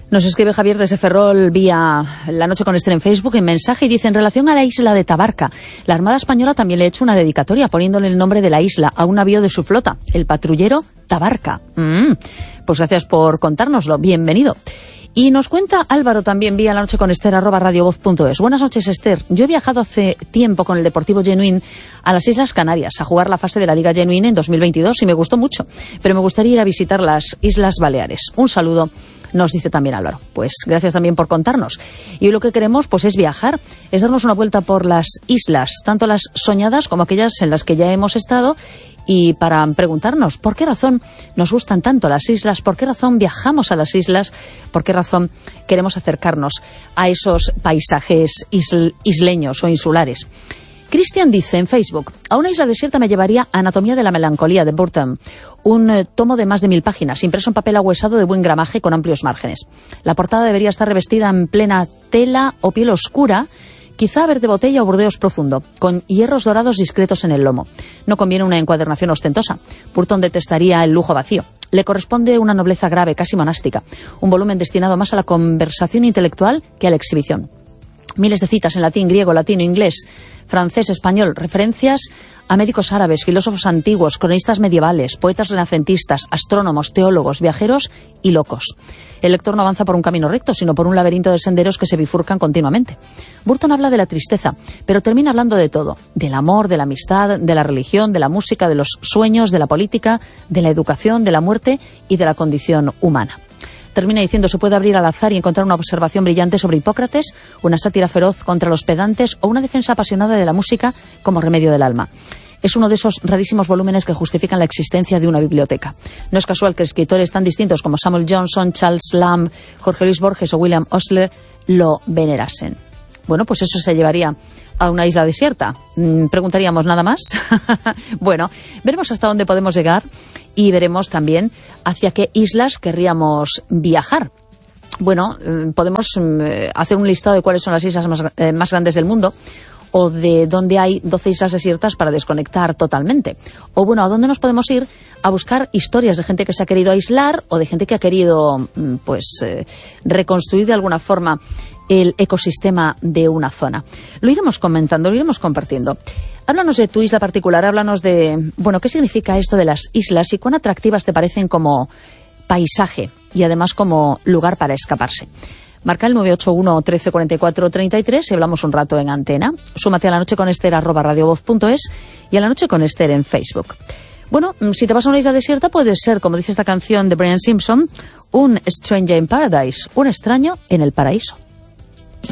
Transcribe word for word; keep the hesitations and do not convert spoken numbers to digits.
Nos escribe Javier desde Ferrol vía La Noche con Esther en Facebook en mensaje y dice: en relación a la isla de Tabarca, la Armada Española también le ha hecho una dedicatoria poniéndole el nombre de la isla a un navío de su flota, el patrullero Tabarca. Mm, pues gracias por contárnoslo, bienvenido. Y nos cuenta Álvaro también vía la noche con Esther arroba radiovoz punto es. Buenas noches, Esther. Yo he viajado hace tiempo con el Deportivo Genuín a las Islas Canarias a jugar la fase de la Liga Genuín en dos mil veintidós y me gustó mucho, pero me gustaría ir a visitar las Islas Baleares. Un saludo, nos dice también Álvaro. Pues gracias también por contarnos. Y hoy lo que queremos pues es viajar, es darnos una vuelta por las islas, tanto las soñadas como aquellas en las que ya hemos estado, y para preguntarnos por qué razón nos gustan tanto las islas, por qué razón viajamos a las islas, por qué razón queremos acercarnos a esos paisajes isl- isleños o insulares. Cristian dice en Facebook: a una isla desierta me llevaría a Anatomía de la Melancolía de Burton, un eh, tomo de más de mil páginas, impreso en papel ahuesado de buen gramaje con amplios márgenes. La portada debería estar revestida en plena tela o piel oscura, quizá verde botella o burdeos profundo, con hierros dorados discretos en el lomo. No conviene una encuadernación ostentosa. Burton detestaría el lujo vacío. Le corresponde una nobleza grave, casi monástica, un volumen destinado más a la conversación intelectual que a la exhibición. Miles de citas en latín, griego, latino, inglés, francés, español, referencias a médicos árabes, filósofos antiguos, cronistas medievales, poetas renacentistas, astrónomos, teólogos, viajeros y locos. El lector no avanza por un camino recto, sino por un laberinto de senderos que se bifurcan continuamente. Burton habla de la tristeza, pero termina hablando de todo: del amor, de la amistad, de la religión, de la música, de los sueños, de la política, de la educación, de la muerte y de la condición humana. Termina diciendo: se puede abrir al azar y encontrar una observación brillante sobre Hipócrates, una sátira feroz contra los pedantes o una defensa apasionada de la música como remedio del alma. Es uno de esos rarísimos volúmenes que justifican la existencia de una biblioteca. No es casual que escritores tan distintos como Samuel Johnson, Charles Lamb, Jorge Luis Borges o William Osler lo venerasen. Bueno, pues eso se llevaría a una isla desierta. ¿Preguntaríamos nada más? Bueno, veremos hasta dónde podemos llegar y veremos también hacia qué islas querríamos viajar. Bueno, podemos hacer un listado de cuáles son las islas más, eh, más grandes del mundo, o de dónde hay doce islas desiertas para desconectar totalmente. O bueno, ¿a dónde nos podemos ir a buscar historias de gente que se ha querido aislar o de gente que ha querido pues eh, reconstruir de alguna forma el ecosistema de una zona? Lo iremos comentando, lo iremos compartiendo. Háblanos de tu isla particular, háblanos de, bueno, qué significa esto de las islas y cuán atractivas te parecen como paisaje y además como lugar para escaparse. Marca el nueve ocho uno, trece, cuarenta y cuatro, treinta y tres y hablamos un rato en antena. Súmate a La Noche con Esther arroba radiovoz punto es y a La Noche con Esther en Facebook. Bueno, si te vas a una isla desierta puede ser, como dice esta canción de Brian Simpson, un stranger in paradise, un extraño en el paraíso.